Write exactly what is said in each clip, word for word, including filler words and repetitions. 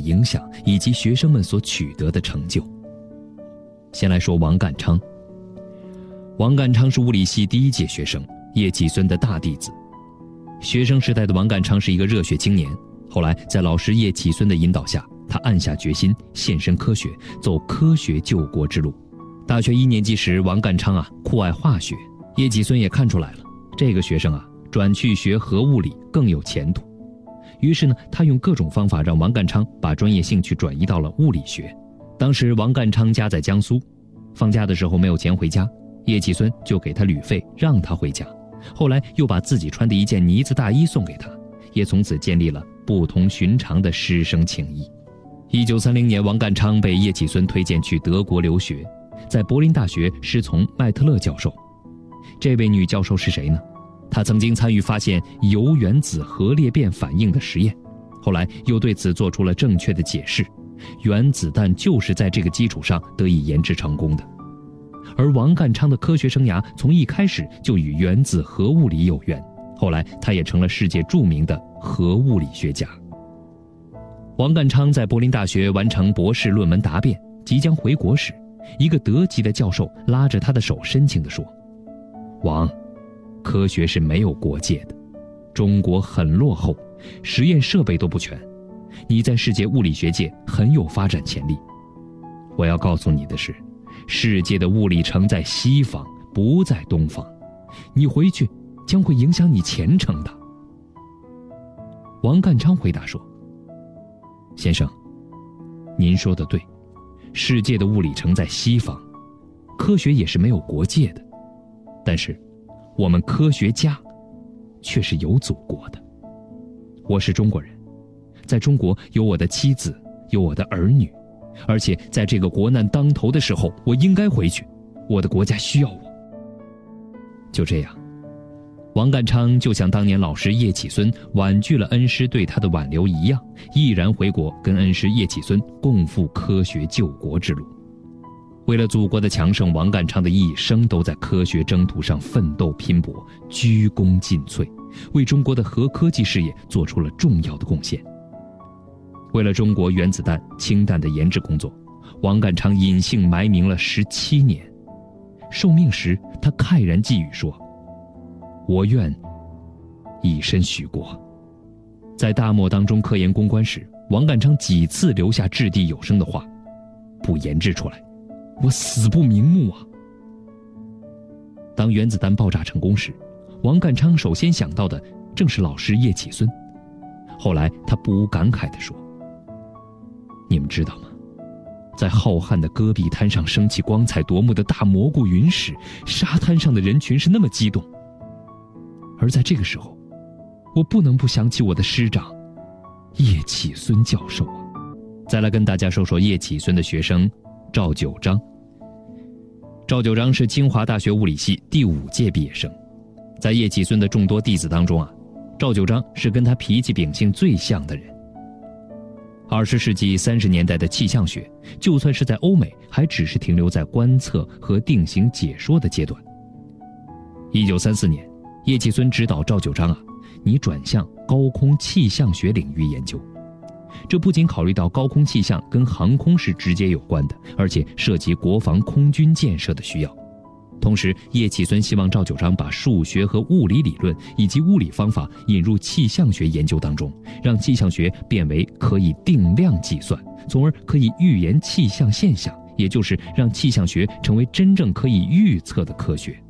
影响以及学生们所取得的成就。先来说王淦昌。王淦昌是物理系第一届学生，叶企孙的大弟子。学生时代的王淦昌是一个热血青年，后来在老师叶企孙的引导下，他暗下决心献身科学，走科学救国之路。大学一年级时，王淦昌啊酷爱化学，叶企孙也看出来了，这个学生啊转去学核物理更有前途。于是呢，他用各种方法让王淦昌把专业兴趣转移到了物理学。当时王淦昌家在江苏，放假的时候没有钱回家，叶企孙就给他旅费让他回家，后来又把自己穿的一件呢子大衣送给他，也从此建立了不同寻常的师生情谊。一九三零年，王淦昌被叶企孙推荐去德国留学，在柏林大学师从麦特勒教授。这位女教授是谁呢？她曾经参与发现铀原子核裂变反应的实验，后来又对此做出了正确的解释，原子弹就是在这个基础上得以研制成功的。而王淦昌的科学生涯从一开始就与原子核物理有缘，后来他也成了世界著名的核物理学家。王淦昌在柏林大学完成博士论文答辩，即将回国时，一个德籍的教授拉着他的手深情地说：王，科学是没有国界的，中国很落后，实验设备都不全，你在世界物理学界很有发展潜力。我要告诉你的是，世界的物理城在西方，不在东方，你回去将会影响你前程的。王淦昌回答说：先生，您说的对，世界的物理城在西方，科学也是没有国界的，但是我们科学家却是有祖国的。我是中国人，在中国有我的妻子，有我的儿女，而且在这个国难当头的时候，我应该回去，我的国家需要我。就这样，王淦昌就像当年老师叶企孙婉拒了恩师对他的挽留一样，毅然回国跟恩师叶企孙共赴科学救国之路。为了祖国的强盛，王淦昌的一生都在科学征途上奋斗拼搏，鞠躬尽瘁，为中国的核科技事业做出了重要的贡献。为了中国原子弹、氢弹的研制工作，王淦昌隐姓埋名了十七年。受命时，他慨然寄语说：我愿以身许国。在大漠当中科研攻关时，王淦昌几次留下掷地有声的话：不研制出来，我死不瞑目啊！当原子弹爆炸成功时，王淦昌首先想到的正是老师叶企孙。后来他不无感慨地说：你们知道吗？在浩瀚的戈壁滩上升起光彩夺目的大蘑菇云时，沙滩上的人群是那么激动。而在这个时候，我不能不想起我的师长叶企孙教授啊。再来跟大家说说叶企孙的学生赵九章。赵九章是清华大学物理系第五届毕业生，在叶企孙的众多弟子当中啊，赵九章是跟他脾气秉性最像的人。二十世纪三十年代的气象学，就算是在欧美，还只是停留在观测和定型解说的阶段。一九三四年，叶企孙指导赵九章啊，你转向高空气象学领域研究。这不仅考虑到高空气象跟航空是直接有关的，而且涉及国防空军建设的需要。同时，叶企孙希望赵九章把数学和物理理论以及物理方法引入气象学研究当中，让气象学变为可以定量计算，从而可以预言气象现象，也就是让气象学成为真正可以预测的科学。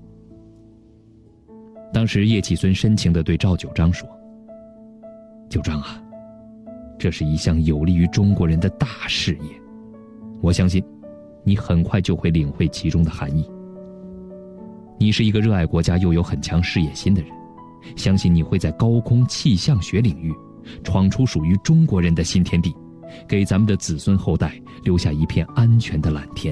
当时叶企孙深情地对赵九章说：九章啊，这是一项有利于中国人的大事业，我相信你很快就会领会其中的含义。你是一个热爱国家又有很强事业心的人，相信你会在高空气象学领域闯出属于中国人的新天地，给咱们的子孙后代留下一片安全的蓝天。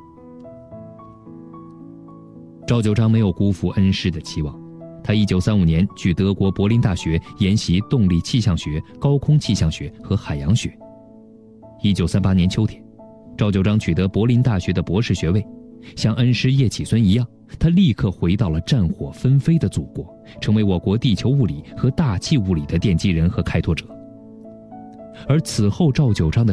赵九章没有辜负恩师的期望，他一九三五年去德国柏林大学研习动力气象学、高空气象学和海洋学。一九三八年秋天，赵九章取得柏林大学的博士学位。像恩师叶企孙一样，他立刻回到了战火纷飞的祖国，成为我国地球物理和大气物理的奠基人和开拓者。而此后赵九章的